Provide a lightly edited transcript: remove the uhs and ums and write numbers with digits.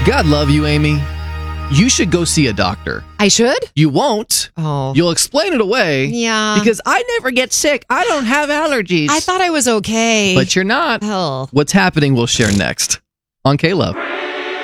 God love you, Amy. You should go see a doctor. I should? You won't. Oh. You'll explain it away. Yeah. Because I never get sick. I don't have allergies. I thought I was okay. But you're not. Oh. What's happening we'll share next on K-Love.